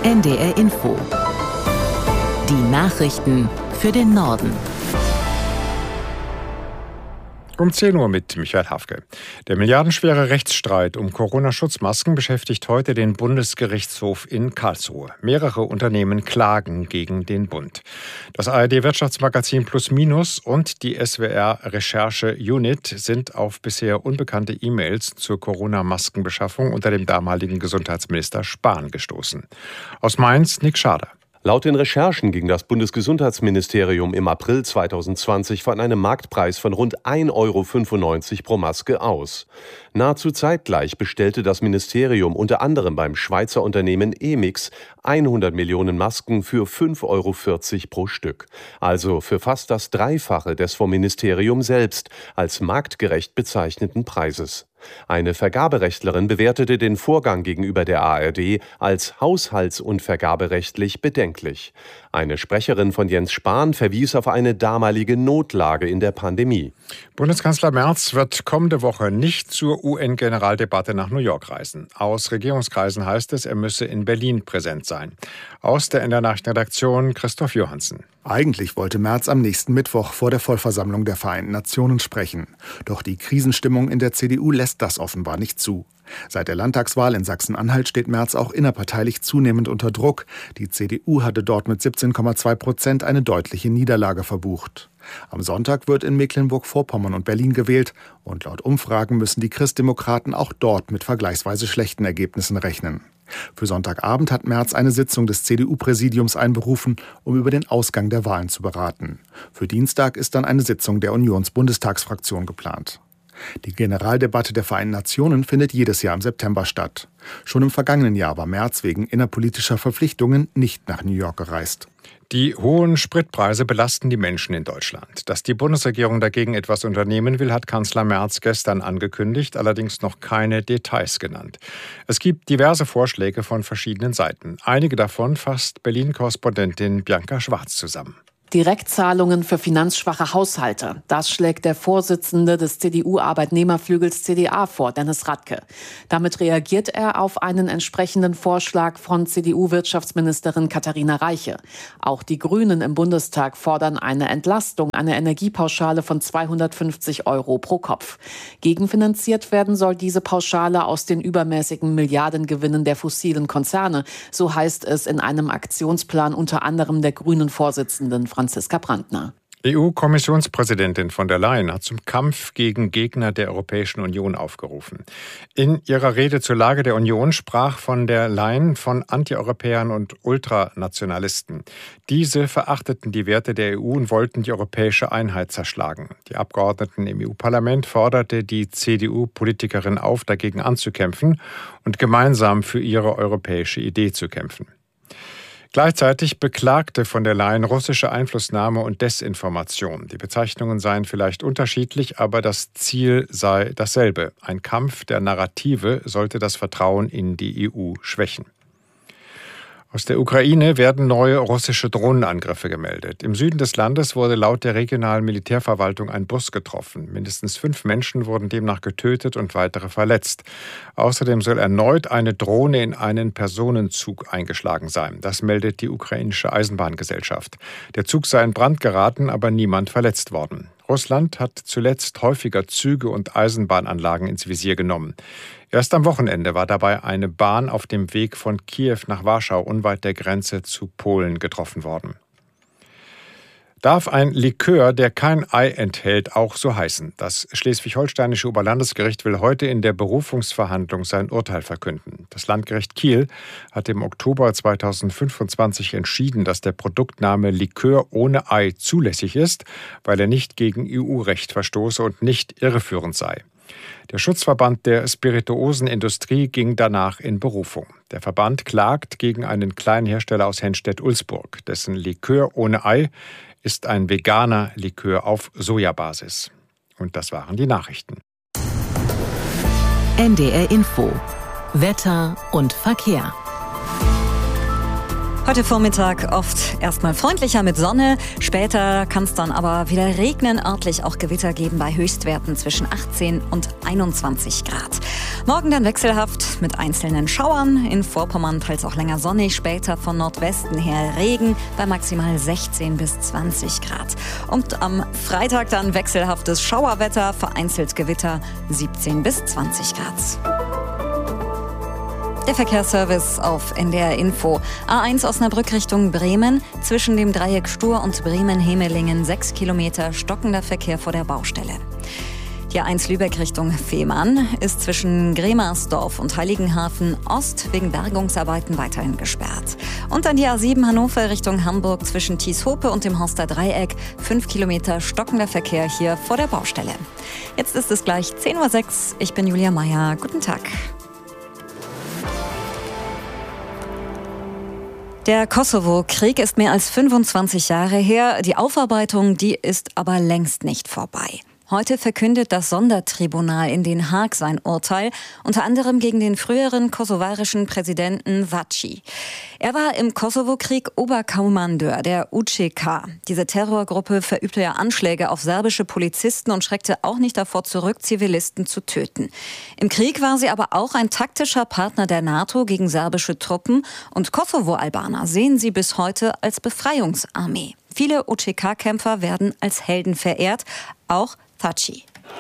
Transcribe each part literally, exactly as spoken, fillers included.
N D R Info. Die Nachrichten für den Norden. Um zehn Uhr mit Michael Hafke. Der milliardenschwere Rechtsstreit um Corona-Schutzmasken beschäftigt heute den Bundesgerichtshof in Karlsruhe. Mehrere Unternehmen klagen gegen den Bund. Das A R D-Wirtschaftsmagazin Plus Minus und die S W R-Recherche-Unit sind auf bisher unbekannte E-Mails zur Corona-Maskenbeschaffung unter dem damaligen Gesundheitsminister Spahn gestoßen. Aus Mainz, Nick Schader. Laut den Recherchen ging das Bundesgesundheitsministerium im April zweitausendzwanzig von einem Marktpreis von rund ein Euro fünfundneunzig pro Maske aus. Nahezu zeitgleich bestellte das Ministerium unter anderem beim Schweizer Unternehmen Emix hundert Millionen Masken für fünf Euro vierzig pro Stück. Also für fast das Dreifache des vom Ministerium selbst als marktgerecht bezeichneten Preises. Eine Vergaberechtlerin bewertete den Vorgang gegenüber der A R D als haushalts- und vergaberechtlich bedenklich. Eine Sprecherin von Jens Spahn verwies auf eine damalige Notlage in der Pandemie. Bundeskanzler Merz wird kommende Woche nicht zur U N-Generaldebatte nach New York reisen. Aus Regierungskreisen heißt es, er müsse in Berlin präsent sein. Aus der N D R-Nachrichtenredaktion Christoph Johansen. Eigentlich wollte Merz am nächsten Mittwoch vor der Vollversammlung der Vereinten Nationen sprechen. Doch die Krisenstimmung in der C D U lässt das offenbar nicht zu. Seit der Landtagswahl in Sachsen-Anhalt steht Merz auch innerparteilich zunehmend unter Druck. Die C D U hatte dort mit siebzehn Komma zwei Prozent eine deutliche Niederlage verbucht. Am Sonntag wird in Mecklenburg-Vorpommern und Berlin gewählt und laut Umfragen müssen die Christdemokraten auch dort mit vergleichsweise schlechten Ergebnissen rechnen. Für Sonntagabend hat Merz eine Sitzung des C D U-Präsidiums einberufen, um über den Ausgang der Wahlen zu beraten. Für Dienstag ist dann eine Sitzung der Unions-Bundestagsfraktion geplant. Die Generaldebatte der Vereinten Nationen findet jedes Jahr im September statt. Schon im vergangenen Jahr war Merz wegen innerpolitischer Verpflichtungen nicht nach New York gereist. Die hohen Spritpreise belasten die Menschen in Deutschland. Dass die Bundesregierung dagegen etwas unternehmen will, hat Kanzler Merz gestern angekündigt, allerdings noch keine Details genannt. Es gibt diverse Vorschläge von verschiedenen Seiten. Einige davon fasst Berlin-Korrespondentin Bianca Schwarz zusammen. Direktzahlungen für finanzschwache Haushalte. Das schlägt der Vorsitzende des C D U-Arbeitnehmerflügels C D A vor, Dennis Radke. Damit reagiert er auf einen entsprechenden Vorschlag von C D U-Wirtschaftsministerin Katharina Reiche. Auch die Grünen im Bundestag fordern eine Entlastung, eine Energiepauschale von zweihundertfünfzig Euro pro Kopf. Gegenfinanziert werden soll diese Pauschale aus den übermäßigen Milliardengewinnen der fossilen Konzerne. So heißt es in einem Aktionsplan unter anderem der Grünen-Vorsitzenden Franziska Brandner. E U-Kommissionspräsidentin von der Leyen hat zum Kampf gegen Gegner der Europäischen Union aufgerufen. In ihrer Rede zur Lage der Union sprach von der Leyen von Antieuropäern und Ultranationalisten. Diese verachteten die Werte der E U und wollten die europäische Einheit zerschlagen. Die Abgeordneten im E U-Parlament forderte die C D U-Politikerin auf, dagegen anzukämpfen und gemeinsam für ihre europäische Idee zu kämpfen. Gleichzeitig beklagte von der Leyen russische Einflussnahme und Desinformation. Die Bezeichnungen seien vielleicht unterschiedlich, aber das Ziel sei dasselbe. Ein Kampf der Narrative sollte das Vertrauen in die E U schwächen. Aus der Ukraine werden neue russische Drohnenangriffe gemeldet. Im Süden des Landes wurde laut der regionalen Militärverwaltung ein Bus getroffen. Mindestens fünf Menschen wurden demnach getötet und weitere verletzt. Außerdem soll erneut eine Drohne in einen Personenzug eingeschlagen sein. Das meldet die ukrainische Eisenbahngesellschaft. Der Zug sei in Brand geraten, aber niemand verletzt worden. Russland hat zuletzt häufiger Züge und Eisenbahnanlagen ins Visier genommen. Erst am Wochenende war dabei eine Bahn auf dem Weg von Kiew nach Warschau unweit der Grenze zu Polen getroffen worden. Darf ein Likör, der kein Ei enthält, auch so heißen? Das schleswig-holsteinische Oberlandesgericht will heute in der Berufungsverhandlung sein Urteil verkünden. Das Landgericht Kiel hat im Oktober zweitausendfünfundzwanzig entschieden, dass der Produktname Likör ohne Ei zulässig ist, weil er nicht gegen E U-Recht verstoße und nicht irreführend sei. Der Schutzverband der Spirituosenindustrie ging danach in Berufung. Der Verband klagt gegen einen kleinen Hersteller aus Henstedt-Ulzburg. Dessen Likör ohne Ei ist ein veganer Likör auf Sojabasis. Und das waren die Nachrichten. N D R Info. Wetter und Verkehr. Heute Vormittag oft erstmal freundlicher mit Sonne. Später kann es dann aber wieder regnen, örtlich auch Gewitter geben bei Höchstwerten zwischen achtzehn und einundzwanzig Grad. Morgen dann wechselhaft mit einzelnen Schauern. In Vorpommern teils auch länger sonnig, später von Nordwesten her Regen bei maximal sechzehn bis zwanzig Grad. Und am Freitag dann wechselhaftes Schauerwetter, vereinzelt Gewitter, siebzehn bis zwanzig Grad. Der Verkehrsservice auf N D R Info. A eins Osnabrück Richtung Bremen. Zwischen dem Dreieck Stur und Bremen-Hemelingen sechs Kilometer stockender Verkehr vor der Baustelle. Die A eins Lübeck Richtung Fehmarn ist zwischen Gremersdorf und Heiligenhafen Ost wegen Bergungsarbeiten weiterhin gesperrt. Und dann die A sieben Hannover Richtung Hamburg zwischen Thieshope und dem Horster Dreieck. fünf Kilometer stockender Verkehr hier vor der Baustelle. Jetzt ist es gleich zehn Uhr sechs. Ich bin Julia Meyer. Guten Tag. Der Kosovo-Krieg ist mehr als fünfundzwanzig Jahre her. Die Aufarbeitung, die ist aber längst nicht vorbei. Heute verkündet das Sondertribunal in Den Haag sein Urteil, unter anderem gegen den früheren kosovarischen Präsidenten Thaçi. Er war im Kosovo-Krieg Oberkommandeur der U C K. Diese Terrorgruppe verübte ja Anschläge auf serbische Polizisten und schreckte auch nicht davor zurück, Zivilisten zu töten. Im Krieg war sie aber auch ein taktischer Partner der NATO gegen serbische Truppen und Kosovo-Albaner sehen sie bis heute als Befreiungsarmee. Viele U C K-Kämpfer werden als Helden verehrt, auch Thaçi.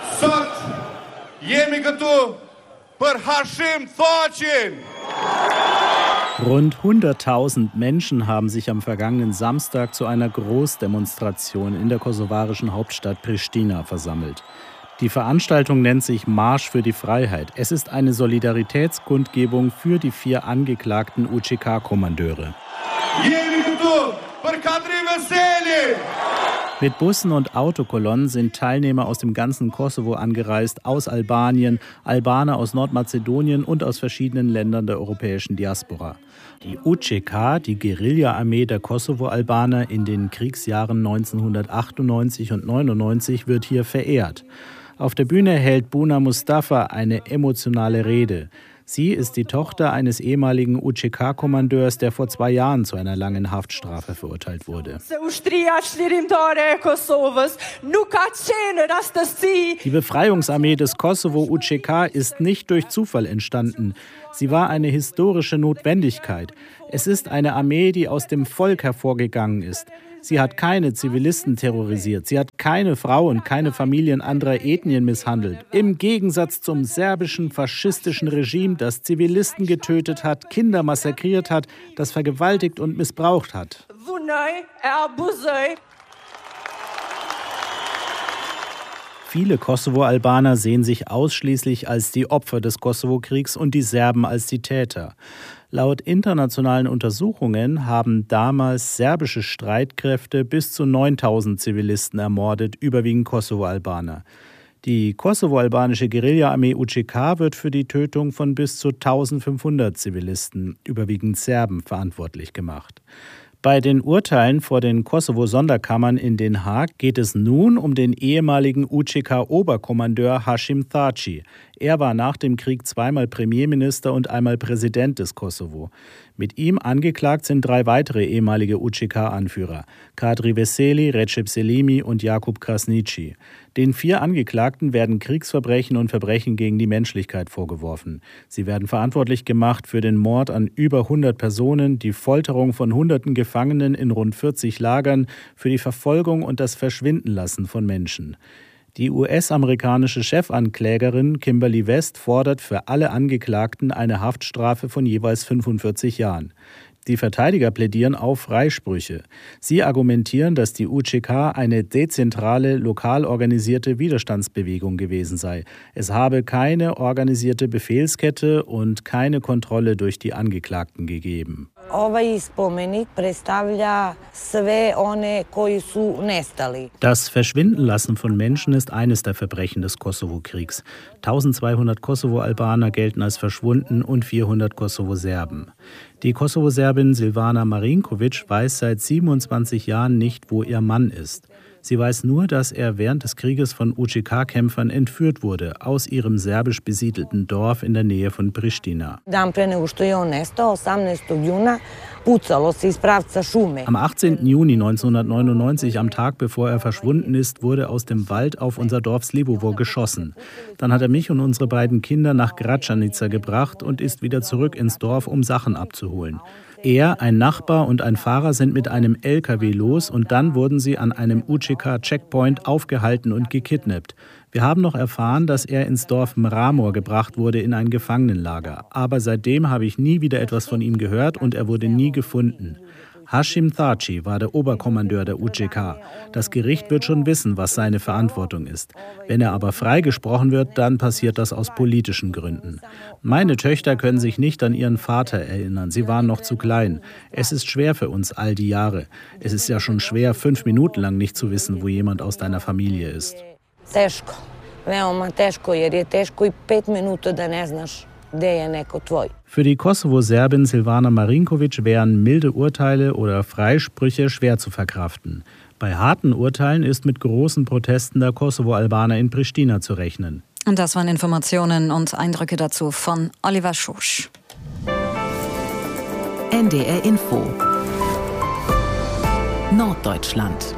Rund hunderttausend Menschen haben sich am vergangenen Samstag zu einer Großdemonstration in der kosovarischen Hauptstadt Pristina versammelt. Die Veranstaltung nennt sich Marsch für die Freiheit. Es ist eine Solidaritätskundgebung für die vier angeklagten U C K-Kommandeure. Mit Bussen und Autokolonnen sind Teilnehmer aus dem ganzen Kosovo angereist, aus Albanien, Albaner aus Nordmazedonien und aus verschiedenen Ländern der europäischen Diaspora. Die U C K, die Guerilla-Armee der Kosovo-Albaner in den Kriegsjahren neunzehnhundertachtundneunzig und neunundneunzig, wird hier verehrt. Auf der Bühne hält Buna Mustafa eine emotionale Rede. Sie ist die Tochter eines ehemaligen U C K-Kommandeurs, der vor zwei Jahren zu einer langen Haftstrafe verurteilt wurde. Die Befreiungsarmee des Kosovo U C K ist nicht durch Zufall entstanden. Sie war eine historische Notwendigkeit. Es ist eine Armee, die aus dem Volk hervorgegangen ist. Sie hat keine Zivilisten terrorisiert. Sie hat keine Frauen, keine Familien anderer Ethnien misshandelt. Im Gegensatz zum serbischen faschistischen Regime, das Zivilisten getötet hat, Kinder massakriert hat, das vergewaltigt und missbraucht hat. Viele Kosovo-Albaner sehen sich ausschließlich als die Opfer des Kosovo-Kriegs und die Serben als die Täter. Laut internationalen Untersuchungen haben damals serbische Streitkräfte bis zu neuntausend Zivilisten ermordet, überwiegend Kosovo-Albaner. Die kosovo-albanische Guerilla-Armee U C K wird für die Tötung von bis zu eintausendfünfhundert Zivilisten, überwiegend Serben, verantwortlich gemacht. Bei den Urteilen vor den Kosovo-Sonderkammern in Den Haag geht es nun um den ehemaligen U C K-Oberkommandeur Hashim Thaçi. Er war nach dem Krieg zweimal Premierminister und einmal Präsident des Kosovo. Mit ihm angeklagt sind drei weitere ehemalige U C K-Anführer: Kadri Veseli, Recep Selimi und Jakub Krasniqi. Den vier Angeklagten werden Kriegsverbrechen und Verbrechen gegen die Menschlichkeit vorgeworfen. Sie werden verantwortlich gemacht für den Mord an über hundert Personen, die Folterung von hunderten Gefangenen in rund vierzig Lagern, für die Verfolgung und das Verschwindenlassen von Menschen. Die U S-amerikanische Chefanklägerin Kimberly West fordert für alle Angeklagten eine Haftstrafe von jeweils fünfundvierzig Jahren. Die Verteidiger plädieren auf Freisprüche. Sie argumentieren, dass die U C K eine dezentrale, lokal organisierte Widerstandsbewegung gewesen sei. Es habe keine organisierte Befehlskette und keine Kontrolle durch die Angeklagten gegeben. Das Verschwindenlassen von Menschen ist eines der Verbrechen des Kosovo-Kriegs. eintausendzweihundert Kosovo-Albaner gelten als verschwunden und vierhundert Kosovo-Serben. Die Kosovo-Serbin Silvana Marinkovic weiß seit siebenundzwanzig Jahren nicht, wo ihr Mann ist. Sie weiß nur, dass er während des Krieges von U C K-Kämpfern entführt wurde, aus ihrem serbisch besiedelten Dorf in der Nähe von Pristina. Am achtzehnten Juni neunzehnhundertneunundneunzig, am Tag bevor er verschwunden ist, wurde aus dem Wald auf unser Dorf Slivovo geschossen. Dann hat er mich und unsere beiden Kinder nach Gračanica gebracht und ist wieder zurück ins Dorf, um Sachen abzuholen. Er, ein Nachbar und ein Fahrer sind mit einem L K W los und dann wurden sie an einem U C K-Checkpoint aufgehalten und gekidnappt. Wir haben noch erfahren, dass er ins Dorf Mramor gebracht wurde in ein Gefangenenlager. Aber seitdem habe ich nie wieder etwas von ihm gehört und er wurde nie gefunden. Hashim Thaci war der Oberkommandeur der U C K. Das Gericht wird schon wissen, was seine Verantwortung ist. Wenn er aber freigesprochen wird, dann passiert das aus politischen Gründen. Meine Töchter können sich nicht an ihren Vater erinnern. Sie waren noch zu klein. Es ist schwer für uns all die Jahre. Es ist ja schon schwer, fünf Minuten lang nicht zu wissen, wo jemand aus deiner Familie ist. Teško. Veoma teško, jer je teško i pet minuta da ne znaš gde je neko tvoj. Für die Kosovo-Serbin Silvana Marinkovic wären milde Urteile oder Freisprüche schwer zu verkraften. Bei harten Urteilen ist mit großen Protesten der Kosovo-Albaner in Pristina zu rechnen. Und das waren Informationen und Eindrücke dazu von Oliver Schosch. N D R Info Norddeutschland.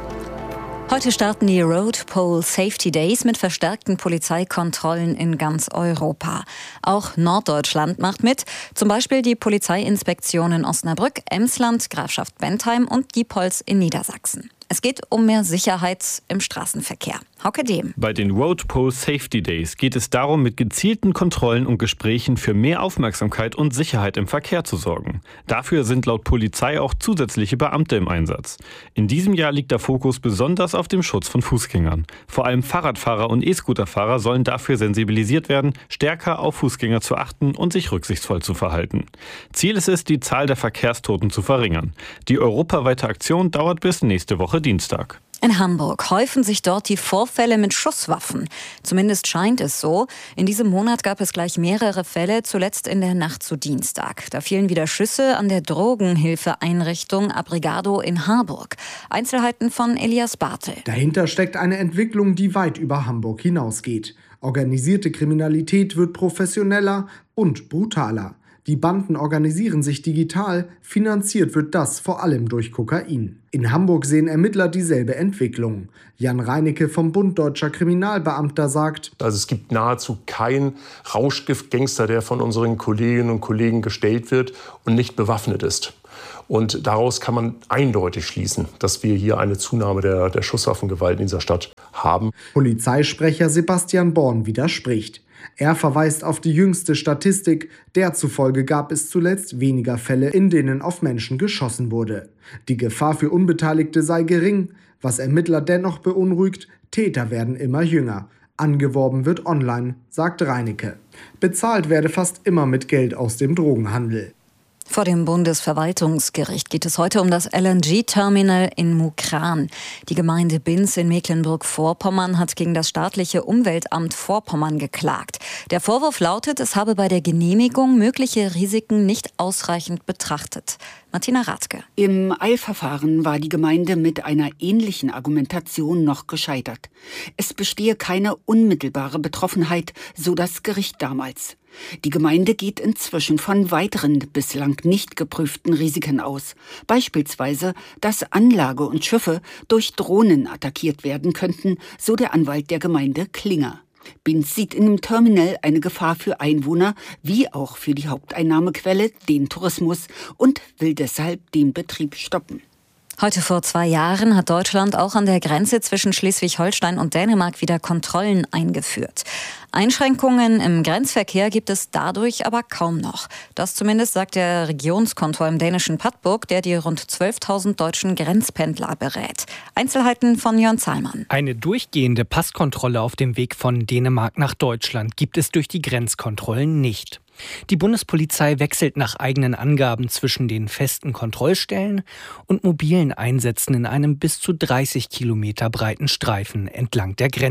Heute starten die Road Pole Safety Days mit verstärkten Polizeikontrollen in ganz Europa. Auch Norddeutschland macht mit, zum Beispiel die Polizeiinspektion in Osnabrück, Emsland, Grafschaft Bentheim und Diepholz in Niedersachsen. Es geht um mehr Sicherheit im Straßenverkehr. Hauke Dehm. Bei den Road Pole Safety Days geht es darum, mit gezielten Kontrollen und Gesprächen für mehr Aufmerksamkeit und Sicherheit im Verkehr zu sorgen. Dafür sind laut Polizei auch zusätzliche Beamte im Einsatz. In diesem Jahr liegt der Fokus besonders auf dem Schutz von Fußgängern. Vor allem Fahrradfahrer und E-Scooterfahrer sollen dafür sensibilisiert werden, stärker auf Fußgänger zu achten und sich rücksichtsvoll zu verhalten. Ziel ist es, die Zahl der Verkehrstoten zu verringern. Die europaweite Aktion dauert bis nächste Woche Dienstag. In Hamburg häufen sich dort die Vorfälle mit Schusswaffen. Zumindest scheint es so. In diesem Monat gab es gleich mehrere Fälle, zuletzt in der Nacht zu Dienstag. Da fielen wieder Schüsse an der Drogenhilfeeinrichtung Abrigado in Harburg. Einzelheiten von Elias Bartel. Dahinter steckt eine Entwicklung, die weit über Hamburg hinausgeht. Organisierte Kriminalität wird professioneller und brutaler. Die Banden organisieren sich digital, finanziert wird das vor allem durch Kokain. In Hamburg sehen Ermittler dieselbe Entwicklung. Jan Reinecke vom Bund Deutscher Kriminalbeamter sagt: Also es gibt nahezu keinen Rauschgiftgangster, der von unseren Kolleginnen und Kollegen gestellt wird und nicht bewaffnet ist. Und daraus kann man eindeutig schließen, dass wir hier eine Zunahme der, der Schusswaffengewalt in dieser Stadt haben. Polizeisprecher Sebastian Born widerspricht. Er verweist auf die jüngste Statistik, der zufolge gab es zuletzt weniger Fälle, in denen auf Menschen geschossen wurde. Die Gefahr für Unbeteiligte sei gering, was Ermittler dennoch beunruhigt, Täter werden immer jünger. Angeworben wird online, sagt Reinecke. Bezahlt werde fast immer mit Geld aus dem Drogenhandel. Vor dem Bundesverwaltungsgericht geht es heute um das L N G-Terminal in Mukran. Die Gemeinde Binz in Mecklenburg-Vorpommern hat gegen das staatliche Umweltamt Vorpommern geklagt. Der Vorwurf lautet, es habe bei der Genehmigung mögliche Risiken nicht ausreichend betrachtet. Martina Rathke. Im Eilverfahren war die Gemeinde mit einer ähnlichen Argumentation noch gescheitert. Es bestehe keine unmittelbare Betroffenheit, so das Gericht damals. Die Gemeinde geht inzwischen von weiteren bislang nicht geprüften Risiken aus. Beispielsweise, dass Anlage und Schiffe durch Drohnen attackiert werden könnten, so der Anwalt der Gemeinde Klinger. Binz sieht in dem Terminal eine Gefahr für Einwohner, wie auch für die Haupteinnahmequelle, den Tourismus, und will deshalb den Betrieb stoppen. Heute vor zwei Jahren hat Deutschland auch an der Grenze zwischen Schleswig-Holstein und Dänemark wieder Kontrollen eingeführt. Einschränkungen im Grenzverkehr gibt es dadurch aber kaum noch. Das zumindest sagt der Regionskontor im dänischen Padborg, der die rund zwölftausend deutschen Grenzpendler berät. Einzelheiten von Jörn Zahlmann. Eine durchgehende Passkontrolle auf dem Weg von Dänemark nach Deutschland gibt es durch die Grenzkontrollen nicht. Die Bundespolizei wechselt nach eigenen Angaben zwischen den festen Kontrollstellen und mobilen Einsätzen in einem bis zu dreißig Kilometer breiten Streifen entlang der Grenze.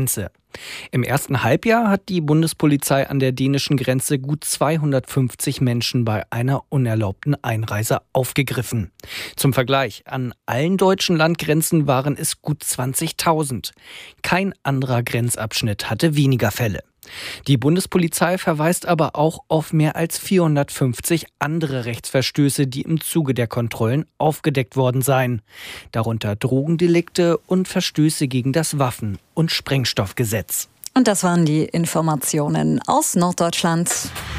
Im ersten Halbjahr hat die Bundespolizei an der dänischen Grenze gut zweihundertfünfzig Menschen bei einer unerlaubten Einreise aufgegriffen. Zum Vergleich, an allen deutschen Landgrenzen waren es gut zwanzigtausend. Kein anderer Grenzabschnitt hatte weniger Fälle. Die Bundespolizei verweist aber auch auf mehr als vierhundertfünfzig andere Rechtsverstöße, die im Zuge der Kontrollen aufgedeckt worden seien. Darunter Drogendelikte und Verstöße gegen das Waffen- und Sprengstoffgesetz. Und das waren die Informationen aus Norddeutschland.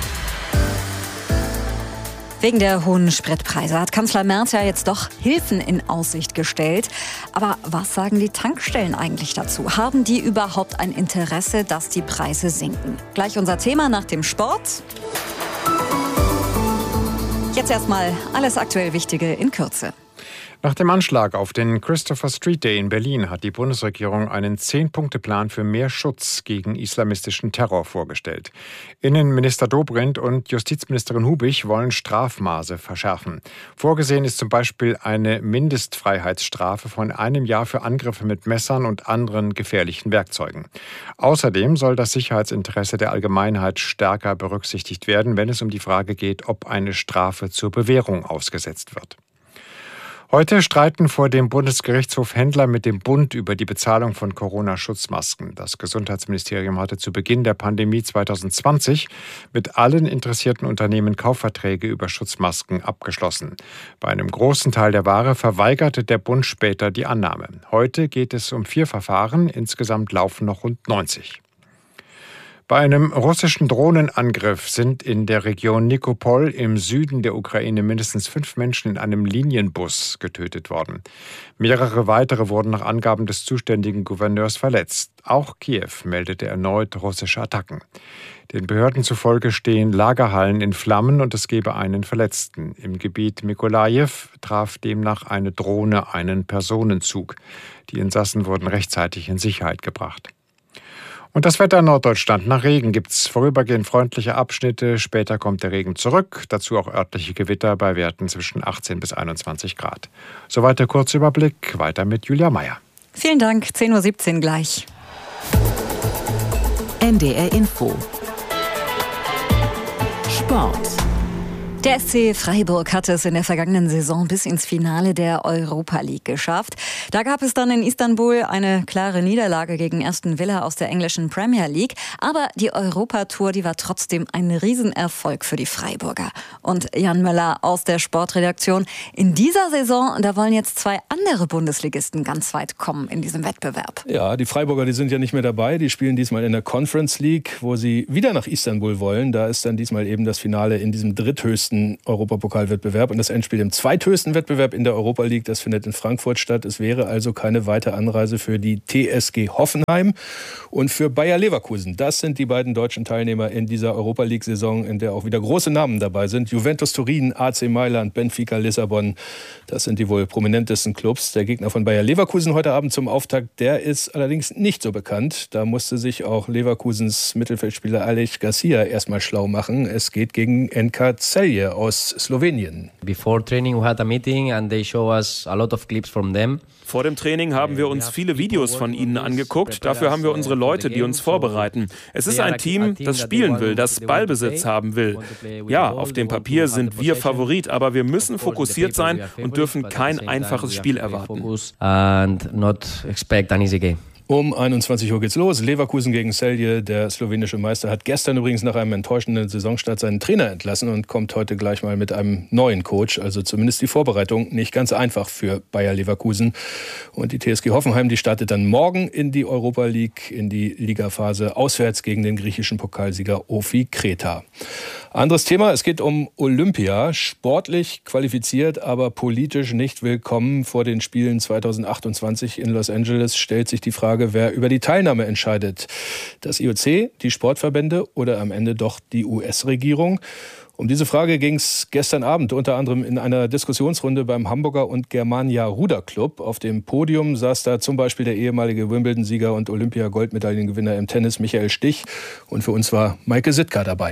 Wegen der hohen Spritpreise hat Kanzler Merz ja jetzt doch Hilfen in Aussicht gestellt. Aber was sagen die Tankstellen eigentlich dazu? Haben die überhaupt ein Interesse, dass die Preise sinken? Gleich unser Thema nach dem Sport. Jetzt erstmal alles aktuell Wichtige in Kürze. Nach dem Anschlag auf den Christopher Street Day in Berlin hat die Bundesregierung einen Zehn-Punkte-Plan für mehr Schutz gegen islamistischen Terror vorgestellt. Innenminister Dobrindt und Justizministerin Hubig wollen Strafmaße verschärfen. Vorgesehen ist zum Beispiel eine Mindestfreiheitsstrafe von einem Jahr für Angriffe mit Messern und anderen gefährlichen Werkzeugen. Außerdem soll das Sicherheitsinteresse der Allgemeinheit stärker berücksichtigt werden, wenn es um die Frage geht, ob eine Strafe zur Bewährung ausgesetzt wird. Heute streiten vor dem Bundesgerichtshof Händler mit dem Bund über die Bezahlung von Corona-Schutzmasken. Das Gesundheitsministerium hatte zu Beginn der Pandemie zwanzig zwanzig mit allen interessierten Unternehmen Kaufverträge über Schutzmasken abgeschlossen. Bei einem großen Teil der Ware verweigerte der Bund später die Annahme. Heute geht es um vier Verfahren. Insgesamt laufen noch rund neunzig. Bei einem russischen Drohnenangriff sind in der Region Nikopol im Süden der Ukraine mindestens fünf Menschen in einem Linienbus getötet worden. Mehrere weitere wurden nach Angaben des zuständigen Gouverneurs verletzt. Auch Kiew meldete erneut russische Attacken. Den Behörden zufolge stehen Lagerhallen in Flammen und es gebe einen Verletzten. Im Gebiet Mykolajiw traf demnach eine Drohne einen Personenzug. Die Insassen wurden rechtzeitig in Sicherheit gebracht. Und das Wetter in Norddeutschland. Nach Regen gibt es vorübergehend freundliche Abschnitte. Später kommt der Regen zurück. Dazu auch örtliche Gewitter bei Werten zwischen achtzehn bis einundzwanzig Grad. Soweit der Kurzüberblick. Weiter mit Julia Meyer. Vielen Dank. zehn Uhr siebzehn gleich. N D R Info. Sport. Der S C Freiburg hatte es in der vergangenen Saison bis ins Finale der Europa League geschafft. Da gab es dann in Istanbul eine klare Niederlage gegen Aston Villa aus der englischen Premier League. Aber die Europatour, die war trotzdem ein Riesenerfolg für die Freiburger. Und Jan Möller aus der Sportredaktion. In dieser Saison, da wollen jetzt zwei andere Bundesligisten ganz weit kommen in diesem Wettbewerb. Ja, die Freiburger, die sind ja nicht mehr dabei. Die spielen diesmal in der Conference League, wo sie wieder nach Istanbul wollen. Da ist dann diesmal eben das Finale in diesem dritthöchsten Europapokalwettbewerb und das Endspiel im zweithöchsten Wettbewerb in der Europa League. Das findet in Frankfurt statt. Es wäre also keine weite Anreise für die T S G Hoffenheim und für Bayer Leverkusen. Das sind die beiden deutschen Teilnehmer in dieser Europa League-Saison, in der auch wieder große Namen dabei sind. Juventus Turin, A C Mailand, Benfica Lissabon. Das sind die wohl prominentesten Clubs. Der Gegner von Bayer Leverkusen heute Abend zum Auftakt, der ist allerdings nicht so bekannt. Da musste sich auch Leverkusens Mittelfeldspieler Aleix Garcia erstmal schlau machen. Es geht gegen N K Celje aus Slowenien. Before training we had a meeting and they show us a lot of clips from them. Vor dem Training haben wir uns viele Videos von ihnen angeguckt. Dafür haben wir unsere Leute, die uns vorbereiten. Es ist ein Team, das spielen will, das Ballbesitz haben will. Ja, auf dem Papier sind wir Favorit, aber wir müssen fokussiert sein und dürfen kein einfaches Spiel erwarten. And not expect an easy game. Um einundzwanzig Uhr geht's los. Leverkusen gegen Celje. Der slowenische Meister hat gestern übrigens nach einem enttäuschenden Saisonstart seinen Trainer entlassen und kommt heute gleich mal mit einem neuen Coach. Also zumindest die Vorbereitung nicht ganz einfach für Bayer Leverkusen. Und die T S G Hoffenheim, die startet dann morgen in die Europa League, in die Ligaphase auswärts gegen den griechischen Pokalsieger Ofi Kreta. Anderes Thema, es geht um Olympia. Sportlich qualifiziert, aber politisch nicht willkommen vor den Spielen zweitausendachtundzwanzig in Los Angeles stellt sich die Frage, wer über die Teilnahme entscheidet. Das I O C, die Sportverbände oder am Ende doch die U S-Regierung? Um diese Frage ging es gestern Abend unter anderem in einer Diskussionsrunde beim Hamburger und Germania Ruderclub. Auf dem Podium saß da zum Beispiel der ehemalige Wimbledon-Sieger und Olympia-Goldmedaillengewinner im Tennis Michael Stich. Und für uns war Maike Sitka dabei.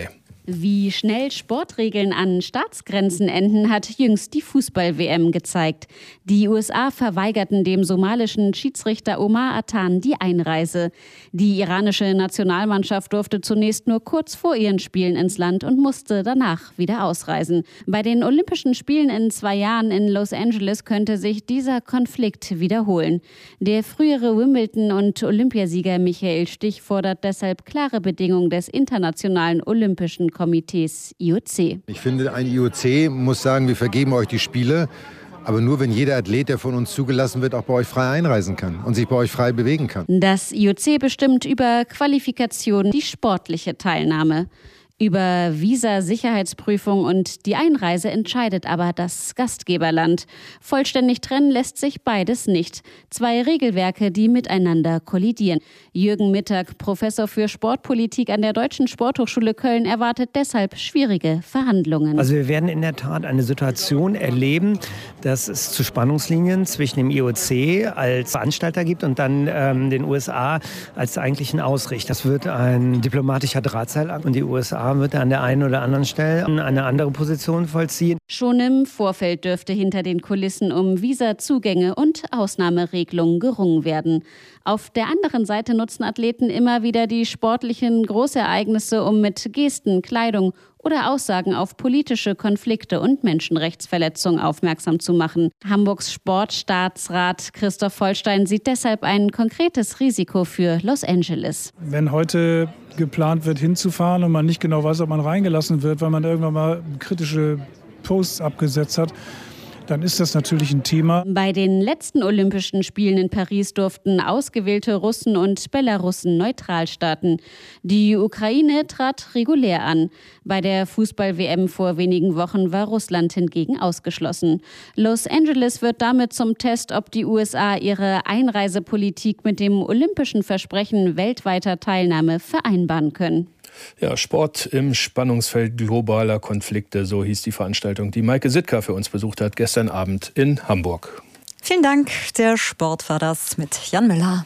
Wie schnell Sportregeln an Staatsgrenzen enden, hat jüngst die Fußball-W M gezeigt. Die U S A verweigerten dem somalischen Schiedsrichter Omar Atan die Einreise. Die iranische Nationalmannschaft durfte zunächst nur kurz vor ihren Spielen ins Land und musste danach wieder ausreisen. Bei den Olympischen Spielen in zwei Jahren in Los Angeles könnte sich dieser Konflikt wiederholen. Der frühere Wimbledon- und Olympiasieger Michael Stich fordert deshalb klare Bedingungen des Internationalen Olympischen Komitees I O C. Ich finde, ein I O C muss sagen, wir vergeben euch die Spiele, aber nur wenn jeder Athlet, der von uns zugelassen wird, auch bei euch frei einreisen kann und sich bei euch frei bewegen kann. Das I O C bestimmt über Qualifikation die sportliche Teilnahme. Über Visa, Sicherheitsprüfung und die Einreise entscheidet aber das Gastgeberland. Vollständig trennen lässt sich beides nicht. Zwei Regelwerke, die miteinander kollidieren. Jürgen Mittag, Professor für Sportpolitik an der Deutschen Sporthochschule Köln, erwartet deshalb schwierige Verhandlungen. Also wir werden in der Tat eine Situation erleben, dass es zu Spannungslinien zwischen dem I O C als Veranstalter gibt und dann ähm, den U S A als eigentlichen Ausrichter. Das wird ein diplomatischer Drahtseilakt und die U S A wird an der einen oder anderen Stelle eine andere Position vollziehen. Schon im Vorfeld dürfte hinter den Kulissen um Visazugänge und Ausnahmeregelungen gerungen werden. Auf der anderen Seite nutzen Athleten immer wieder die sportlichen Großereignisse, um mit Gesten, Kleidung oder Aussagen auf politische Konflikte und Menschenrechtsverletzungen aufmerksam zu machen. Hamburgs Sportstaatsrat Christoph Holstein sieht deshalb ein konkretes Risiko für Los Angeles. Wenn heute geplant wird, hinzufahren und man nicht genau weiß, ob man reingelassen wird, weil man irgendwann mal kritische Posts abgesetzt hat, dann ist das natürlich ein Thema. Bei den letzten Olympischen Spielen in Paris durften ausgewählte Russen und Belarussen neutral starten. Die Ukraine trat regulär an. Bei der Fußball-W M vor wenigen Wochen war Russland hingegen ausgeschlossen. Los Angeles wird damit zum Test, ob die U S A ihre Einreisepolitik mit dem olympischen Versprechen weltweiter Teilnahme vereinbaren können. Ja, Sport im Spannungsfeld globaler Konflikte, so hieß die Veranstaltung, die Maike Sitka für uns besucht hat gestern Abend in Hamburg. Vielen Dank, der Sport war das mit Jan Müller.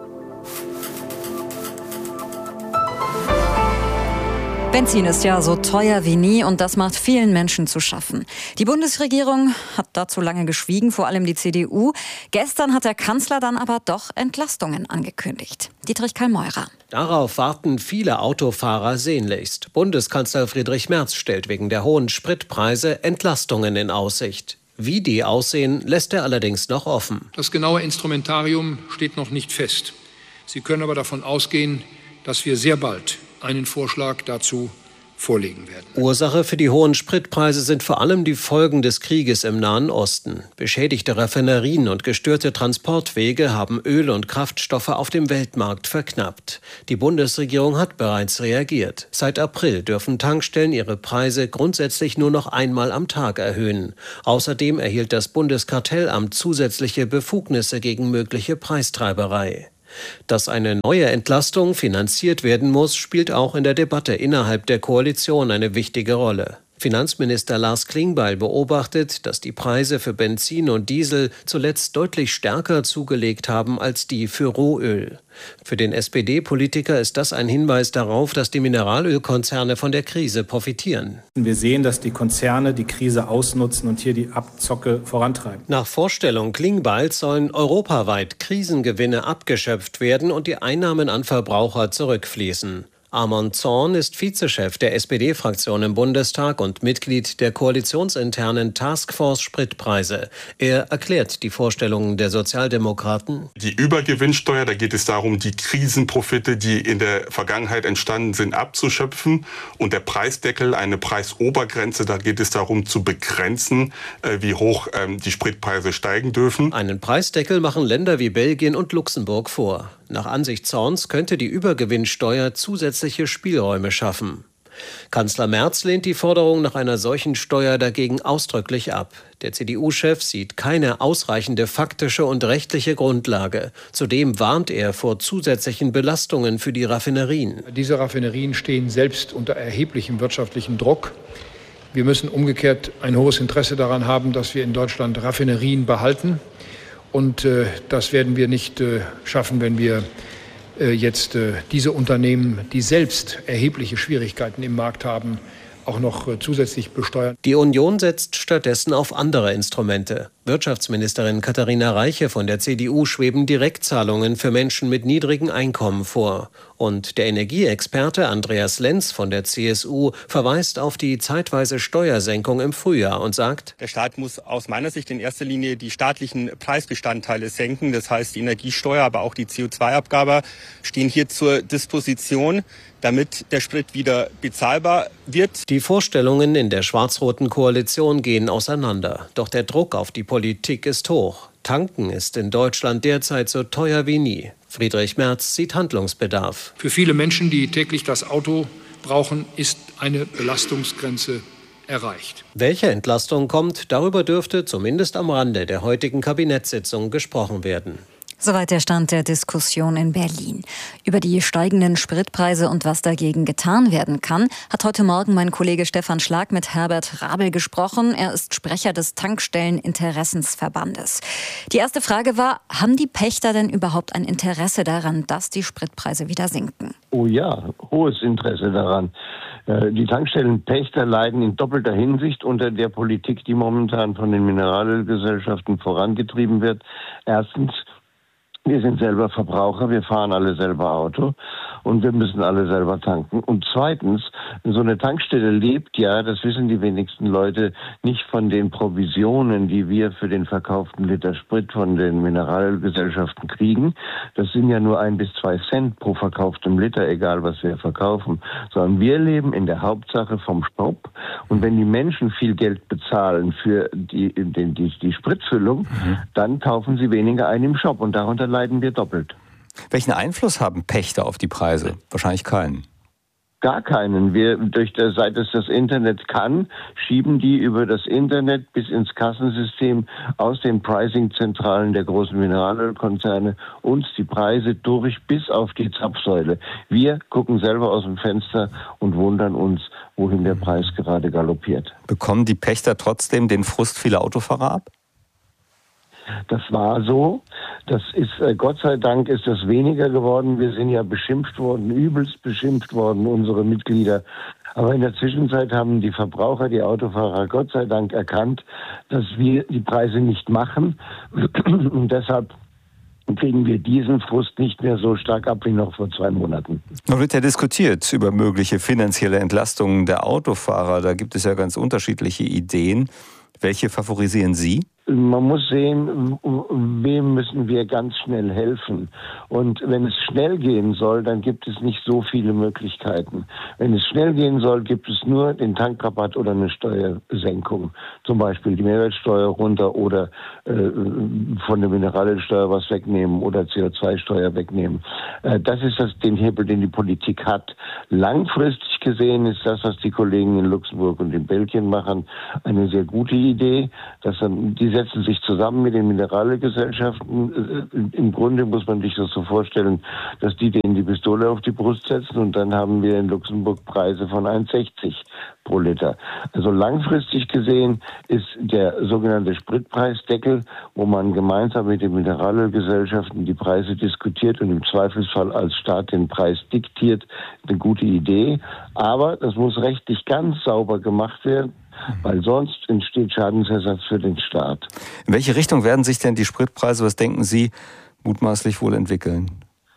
Benzin ist ja so teuer wie nie und das macht vielen Menschen zu schaffen. Die Bundesregierung hat dazu lange geschwiegen, vor allem die C D U. Gestern hat der Kanzler dann aber doch Entlastungen angekündigt. Dietrich Kallmeurer. Darauf warten viele Autofahrer sehnlichst. Bundeskanzler Friedrich Merz stellt wegen der hohen Spritpreise Entlastungen in Aussicht. Wie die aussehen, lässt er allerdings noch offen. Das genaue Instrumentarium steht noch nicht fest. Sie können aber davon ausgehen, dass wir sehr bald einen Vorschlag dazu vorlegen werden. Ursache für die hohen Spritpreise sind vor allem die Folgen des Krieges im Nahen Osten. Beschädigte Raffinerien und gestörte Transportwege haben Öl und Kraftstoffe auf dem Weltmarkt verknappt. Die Bundesregierung hat bereits reagiert. Seit April dürfen Tankstellen ihre Preise grundsätzlich nur noch einmal am Tag erhöhen. Außerdem erhielt das Bundeskartellamt zusätzliche Befugnisse gegen mögliche Preistreiberei. Dass eine neue Entlastung finanziert werden muss, spielt auch in der Debatte innerhalb der Koalition eine wichtige Rolle. Finanzminister Lars Klingbeil beobachtet, dass die Preise für Benzin und Diesel zuletzt deutlich stärker zugelegt haben als die für Rohöl. Für den S P D-Politiker ist das ein Hinweis darauf, dass die Mineralölkonzerne von der Krise profitieren. Wir sehen, dass die Konzerne die Krise ausnutzen und hier die Abzocke vorantreiben. Nach Vorstellung Klingbeils sollen europaweit Krisengewinne abgeschöpft werden und die Einnahmen an Verbraucher zurückfließen. Armand Zorn ist Vizechef der S P D-Fraktion im Bundestag und Mitglied der koalitionsinternen Taskforce Spritpreise. Er erklärt die Vorstellungen der Sozialdemokraten. Die Übergewinnsteuer, da geht es darum, die Krisenprofite, die in der Vergangenheit entstanden sind, abzuschöpfen. Und der Preisdeckel, eine Preisobergrenze, da geht es darum zu begrenzen, wie hoch die Spritpreise steigen dürfen. Einen Preisdeckel machen Länder wie Belgien und Luxemburg vor. Nach Ansicht Zorns könnte die Übergewinnsteuer zusätzliche Spielräume schaffen. Kanzler Merz lehnt die Forderung nach einer solchen Steuer dagegen ausdrücklich ab. Der C D U-Chef sieht keine ausreichende faktische und rechtliche Grundlage. Zudem warnt er vor zusätzlichen Belastungen für die Raffinerien. Diese Raffinerien stehen selbst unter erheblichem wirtschaftlichen Druck. Wir müssen umgekehrt ein hohes Interesse daran haben, dass wir in Deutschland Raffinerien behalten. Und äh, das werden wir nicht äh, schaffen, wenn wir jetzt diese Unternehmen, die selbst erhebliche Schwierigkeiten im Markt haben, auch noch zusätzlich besteuern. Die Union setzt stattdessen auf andere Instrumente. Wirtschaftsministerin Katharina Reiche von der C D U schweben Direktzahlungen für Menschen mit niedrigen Einkommen vor. Und der Energieexperte Andreas Lenz von der C S U verweist auf die zeitweise Steuersenkung im Frühjahr und sagt: Der Staat muss aus meiner Sicht in erster Linie die staatlichen Preisbestandteile senken. Das heißt, die Energiesteuer, aber auch die C O zwei Abgabe stehen hier zur Disposition, damit der Sprit wieder bezahlbar wird. Die Vorstellungen in der schwarz-roten Koalition gehen auseinander. Doch der Druck auf die Politik ist hoch. Tanken ist in Deutschland derzeit so teuer wie nie. Friedrich Merz sieht Handlungsbedarf. Für viele Menschen, die täglich das Auto brauchen, ist eine Belastungsgrenze erreicht. Welche Entlastung kommt, darüber dürfte zumindest am Rande der heutigen Kabinettssitzung gesprochen werden. Soweit der Stand der Diskussion in Berlin. Über die steigenden Spritpreise und was dagegen getan werden kann, hat heute Morgen mein Kollege Stefan Schlag mit Herbert Rabel gesprochen. Er ist Sprecher des Tankstellen-Interessensverbandes. Die erste Frage war, haben die Pächter denn überhaupt ein Interesse daran, dass die Spritpreise wieder sinken? Oh ja, hohes Interesse daran. Die Tankstellenpächter leiden in doppelter Hinsicht unter der Politik, die momentan von den Mineralölgesellschaften vorangetrieben wird. Erstens, wir sind selber Verbraucher, wir fahren alle selber Auto und wir müssen alle selber tanken. Und zweitens, so eine Tankstelle lebt ja, das wissen die wenigsten Leute, nicht von den Provisionen, die wir für den verkauften Liter Sprit von den Mineralgesellschaften kriegen. Das sind ja nur ein bis zwei Cent pro verkauftem Liter, egal was wir verkaufen. Sondern wir leben in der Hauptsache vom Stopp. Und wenn die Menschen viel Geld bezahlen für die, die, die, die Spritfüllung, mhm. dann kaufen sie weniger ein im Shop und darunter leiden wir doppelt. Welchen Einfluss haben Pächter auf die Preise? Wahrscheinlich keinen. Gar keinen. Wir, durch das, seit es das Internet kann, schieben die über das Internet bis ins Kassensystem aus den Pricing-Zentralen der großen Mineralölkonzerne uns die Preise durch bis auf die Zapfsäule. Wir gucken selber aus dem Fenster und wundern uns, wohin der Preis gerade galoppiert. Bekommen die Pächter trotzdem den Frust vieler Autofahrer ab? Das war so. Das ist, äh, Gott sei Dank ist das weniger geworden. Wir sind ja beschimpft worden, übelst beschimpft worden, unsere Mitglieder. Aber in der Zwischenzeit haben die Verbraucher, die Autofahrer Gott sei Dank erkannt, dass wir die Preise nicht machen. Und deshalb kriegen wir diesen Frust nicht mehr so stark ab wie noch vor zwei Monaten. Noch wird ja diskutiert über mögliche finanzielle Entlastungen der Autofahrer. Da gibt es ja ganz unterschiedliche Ideen. Welche favorisieren Sie? Man muss sehen, wem müssen wir ganz schnell helfen. Und wenn es schnell gehen soll, dann gibt es nicht so viele Möglichkeiten. Wenn es schnell gehen soll, gibt es nur den Tankrabatt oder eine Steuersenkung. Zum Beispiel die Mehrwertsteuer runter oder äh, von der Mineralölsteuer was wegnehmen oder C O zwei Steuer wegnehmen. Äh, das ist das, den Hebel, den die Politik hat. Langfristig gesehen ist das, was die Kollegen in Luxemburg und in Belgien machen, eine sehr gute Idee, dass dann diese setzen sich zusammen mit den Mineralgesellschaften. Im Grunde muss man sich das so vorstellen, dass die denen die Pistole auf die Brust setzen und dann haben wir in Luxemburg Preise von eins sechzig pro Liter. Also langfristig gesehen ist der sogenannte Spritpreisdeckel, wo man gemeinsam mit den Mineralgesellschaften die Preise diskutiert und im Zweifelsfall als Staat den Preis diktiert, eine gute Idee. Aber das muss rechtlich ganz sauber gemacht werden, weil sonst entsteht Schadensersatz für den Staat. In welche Richtung werden sich denn die Spritpreise, was denken Sie, mutmaßlich wohl entwickeln?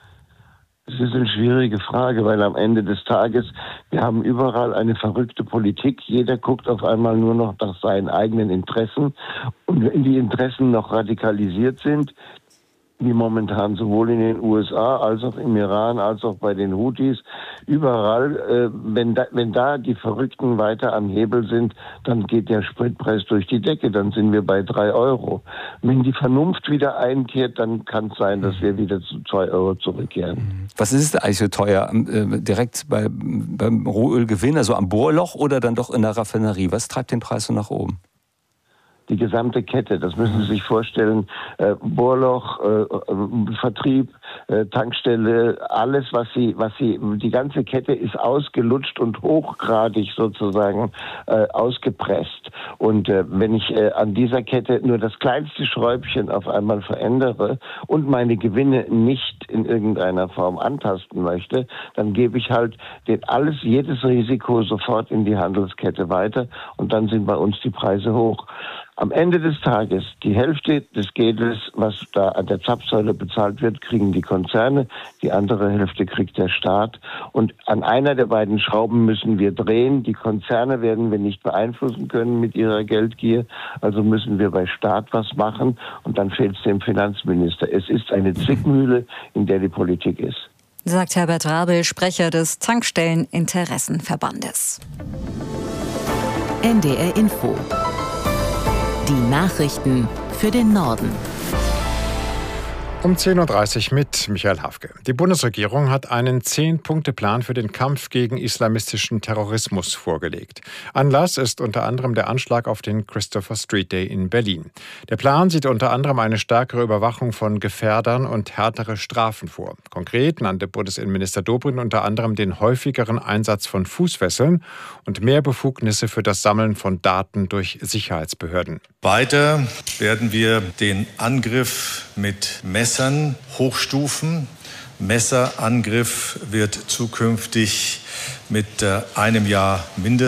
Das ist eine schwierige Frage, weil am Ende des Tages, wir haben überall eine verrückte Politik. Jeder guckt auf einmal nur noch nach seinen eigenen Interessen. Und wenn die Interessen noch radikalisiert sind, wie momentan sowohl in den U S A als auch im Iran als auch bei den Houthis, überall, äh, wenn, da, wenn da die Verrückten weiter am Hebel sind, dann geht der Spritpreis durch die Decke, dann sind wir bei drei Euro. Wenn die Vernunft wieder einkehrt, dann kann es sein, dass wir wieder zu zwei Euro zurückkehren. Was ist es eigentlich so teuer? Äh, direkt bei, beim Rohölgewinn, also am Bohrloch oder dann doch in der Raffinerie? Was treibt den Preis so nach oben? die gesamte Kette. Das müssen Sie sich vorstellen, äh, Bohrloch, äh, Vertrieb, äh, Tankstelle, alles, was Sie, was Sie, die ganze Kette ist ausgelutscht und hochgradig sozusagen äh, ausgepresst. Und äh, wenn ich äh, an dieser Kette nur das kleinste Schräubchen auf einmal verändere und meine Gewinne nicht in irgendeiner Form antasten möchte, dann gebe ich halt den, alles, jedes Risiko sofort in die Handelskette weiter und dann sind bei uns die Preise hoch. Am Ende des Tages, die Hälfte des Geldes, was da an der Zapfsäule bezahlt wird, kriegen die Konzerne, die andere Hälfte kriegt der Staat. Und an einer der beiden Schrauben müssen wir drehen. Die Konzerne werden wir nicht beeinflussen können mit ihrer Geldgier, also müssen wir bei Staat was machen und dann fehlt es dem Finanzminister. Es ist eine Zwickmühle, in der die Politik ist. Sagt Herbert Rabel, Sprecher des Tankstelleninteressenverbandes. N D R Info. Die Nachrichten für den Norden. Um zehn Uhr dreißig mit Michael Hafke. Die Bundesregierung hat einen Zehn-Punkte-Plan für den Kampf gegen islamistischen Terrorismus vorgelegt. Anlass ist unter anderem der Anschlag auf den Christopher Street Day in Berlin. Der Plan sieht unter anderem eine stärkere Überwachung von Gefährdern und härtere Strafen vor. Konkret nannte Bundesinnenminister Dobrindt unter anderem den häufigeren Einsatz von Fußfesseln und mehr Befugnisse für das Sammeln von Daten durch Sicherheitsbehörden. Weiter werden wir den Angriff mit Messern hochstufen. Messerangriff wird zukünftig mit einem Jahr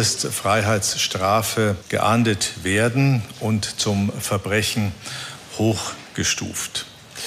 Mindestfreiheitsstrafe geahndet werden und zum Verbrechen hochgestuft.